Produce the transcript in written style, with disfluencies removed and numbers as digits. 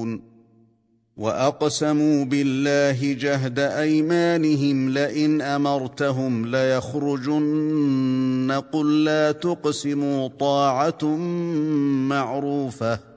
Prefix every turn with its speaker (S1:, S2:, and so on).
S1: يعملون واقسموا بالله جهد ايمانهم لئن امرتهم ليخرجن قل لا تقسموا طاعه معروفه